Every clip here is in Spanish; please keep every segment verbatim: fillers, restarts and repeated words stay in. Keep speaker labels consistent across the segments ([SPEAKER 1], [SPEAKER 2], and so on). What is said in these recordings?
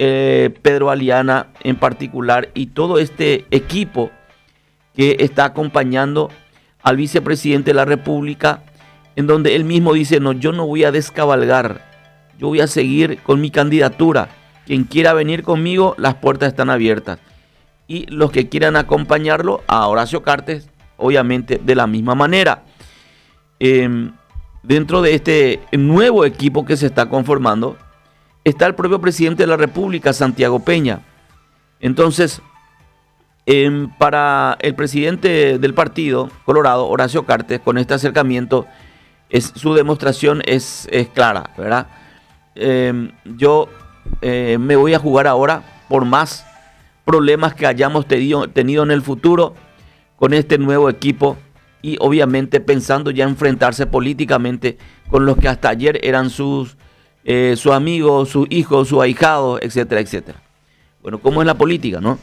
[SPEAKER 1] eh, Pedro Aliana en particular y todo este equipo que está acompañando al vicepresidente de la República, en donde él mismo dice, no, yo no voy a descabalgar, yo voy a seguir con mi candidatura. Quien quiera venir conmigo, las puertas están abiertas. Y los que quieran acompañarlo, a Horacio Cartes, obviamente de la misma manera. Eh, dentro de este nuevo equipo que se está conformando, está el propio presidente de la República, Santiago Peña. Entonces, eh, para el presidente del partido Colorado, Horacio Cartes, con este acercamiento, es, su demostración es, es clara, ¿verdad? Eh, yo eh, me voy a jugar ahora por más problemas que hayamos tenido, tenido en el futuro con este nuevo equipo y obviamente pensando ya enfrentarse políticamente con los que hasta ayer eran sus, eh, sus amigos, sus hijos, sus ahijados, etcétera, etcétera. Bueno, ¿cómo es la política, no?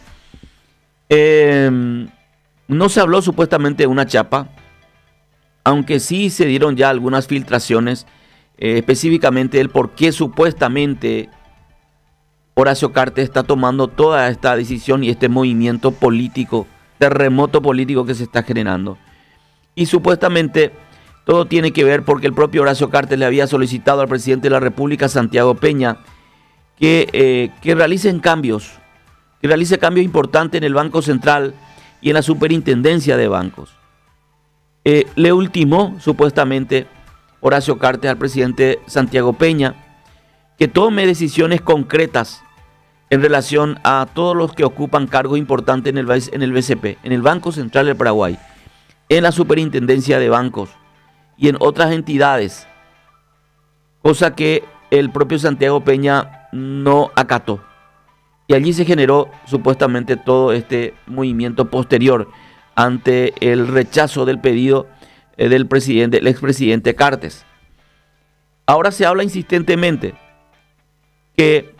[SPEAKER 1] Eh, no se habló supuestamente de una chapa, aunque sí se dieron ya algunas filtraciones, eh, específicamente el por qué supuestamente Horacio Cartes está tomando toda esta decisión y este movimiento político, terremoto político que se está generando. Y supuestamente todo tiene que ver porque el propio Horacio Cartes le había solicitado al presidente de la República, Santiago Peña, que, eh, que realicen cambios, que realice cambios importantes en el Banco Central y en la Superintendencia de Bancos. Eh, le ultimó supuestamente Horacio Cartes al presidente Santiago Peña que tome decisiones concretas en relación a todos los que ocupan cargos importantes en el, en el B C P, en el Banco Central del Paraguay, en la Superintendencia de Bancos y en otras entidades, cosa que el propio Santiago Peña no acató. Y allí se generó supuestamente todo este movimiento posterior ante el rechazo del pedido eh, del presidente, el expresidente Cartes. Ahora se habla insistentemente que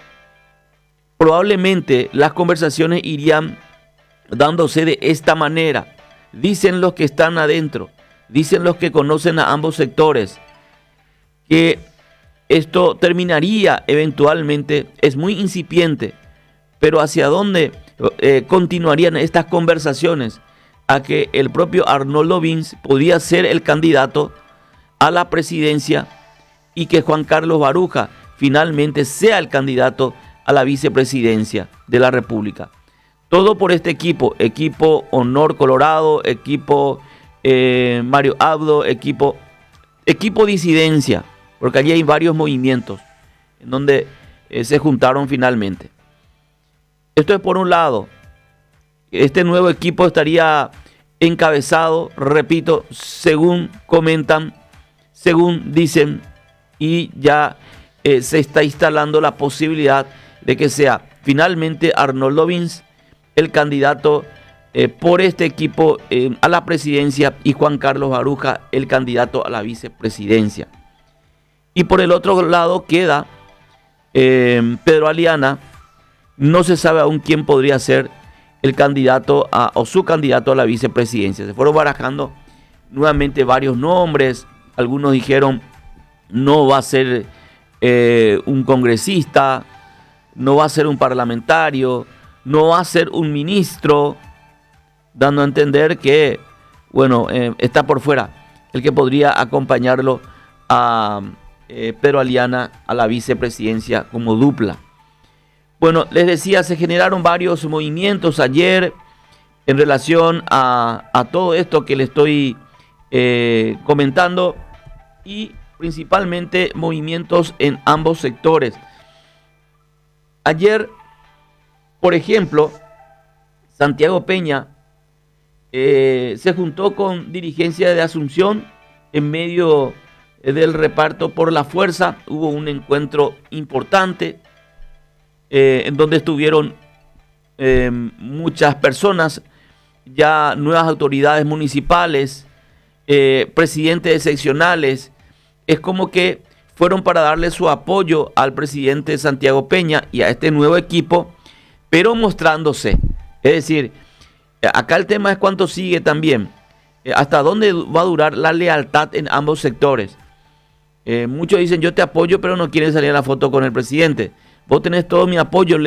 [SPEAKER 1] probablemente las conversaciones irían dándose de esta manera. Dicen los que están adentro, dicen los que conocen a ambos sectores, que esto terminaría eventualmente, es muy incipiente, pero hacia dónde eh, continuarían estas conversaciones, a que el propio Arnoldo Vins podría ser el candidato a la presidencia y que Juan Carlos Baruja finalmente sea el candidato a la vicepresidencia de la República. Todo por este equipo, equipo Honor Colorado, equipo eh, Mario Abdo, equipo, equipo disidencia, porque allí hay varios movimientos en donde eh, se juntaron finalmente. Esto es por un lado. Este nuevo equipo estaría encabezado, repito, según comentan, según dicen, y ya eh, se está instalando la posibilidad de que sea finalmente Arnoldo Vins el candidato eh, por este equipo eh, a la presidencia y Juan Carlos Baruja el candidato a la vicepresidencia. Y por el otro lado queda eh, Pedro Aliana. No se sabe aún quién podría ser el candidato a, o su candidato a la vicepresidencia. Se fueron barajando nuevamente varios nombres. Algunos dijeron no va a ser eh, un congresista, no va a ser un parlamentario, no va a ser un ministro, dando a entender que, bueno, eh, está por fuera el que podría acompañarlo a eh, Pedro Aliana a la vicepresidencia como dupla. Bueno, les decía, se generaron varios movimientos ayer en relación a, a todo esto que les estoy eh, comentando y principalmente movimientos en ambos sectores. Ayer, por ejemplo, Santiago Peña eh, se juntó con dirigencia de Asunción en medio del reparto por la fuerza. Hubo un encuentro importante eh, en donde estuvieron eh, muchas personas, ya nuevas autoridades municipales, eh, presidentes seccionales. Es como que fueron para darle su apoyo al presidente Santiago Peña y a este nuevo equipo, pero mostrándose. Es decir, acá el tema es cuánto sigue también, hasta dónde va a durar la lealtad en ambos sectores. Eh, muchos dicen yo te apoyo, pero no quieren salir a la foto con el presidente. Vos tenés todo mi apoyo,